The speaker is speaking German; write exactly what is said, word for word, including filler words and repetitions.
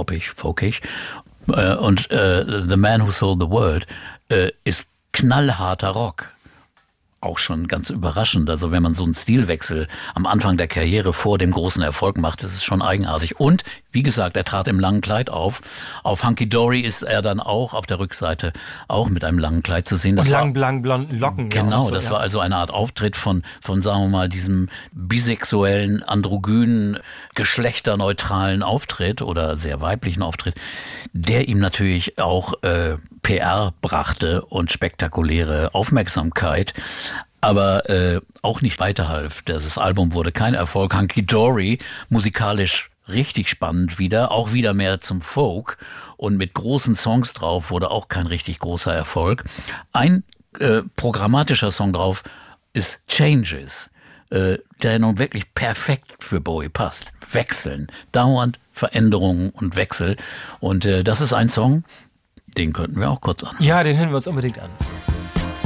poppig, folkig. Äh, und äh, The Man Who Sold the World äh, ist knallharter Rock. Auch schon ganz überraschend. Also wenn man so einen Stilwechsel am Anfang der Karriere vor dem großen Erfolg macht, das ist schon eigenartig. Und wie gesagt, er trat im langen Kleid auf. Auf Hunky Dory ist er dann auch auf der Rückseite auch mit einem langen Kleid zu sehen. Das und war, langen, blanken, blonden Locken. Genau, ja, so, das ja. war also eine Art Auftritt von, von, sagen wir mal, diesem bisexuellen, androgynen, geschlechterneutralen Auftritt oder sehr weiblichen Auftritt, der ihm natürlich auch äh, P R brachte und spektakuläre Aufmerksamkeit, aber äh, auch nicht weiterhalf. Das Album wurde kein Erfolg. Hunky Dory, musikalisch richtig spannend wieder, auch wieder mehr zum Folk und mit großen Songs drauf, wurde auch kein richtig großer Erfolg. Ein äh, programmatischer Song drauf ist Changes, äh, der nun wirklich perfekt für Bowie passt. Wechseln, dauernd Veränderungen und Wechsel. Und äh, das ist ein Song, den könnten wir auch kurz an. Ja, den hören wir uns unbedingt an.